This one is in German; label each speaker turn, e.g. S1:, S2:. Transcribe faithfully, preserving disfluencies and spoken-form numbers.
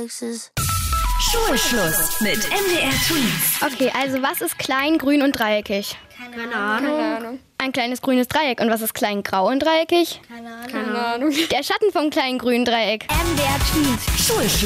S1: fixes.
S2: Schulschluss mit M D R Tweens.
S3: Okay, also was ist klein, grün und dreieckig?
S1: Keine Ahnung.
S4: Keine Ahnung.
S3: Ein kleines grünes Dreieck. Und was ist klein, grau und dreieckig?
S1: Keine Ahnung.
S4: Keine Ahnung.
S3: Der Schatten vom kleinen grünen Dreieck.
S2: M D R Tweens. Schulschluss.